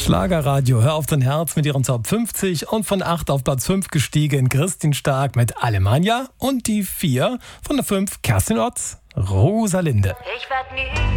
Schlagerradio, hör auf dein Herz mit ihren Top 50 und von 8 auf Platz 5 gestiegen Christine Stark mit Alemannia und die 4 von der 5 Kerstin Otz, Rosalinde. Ich werd nie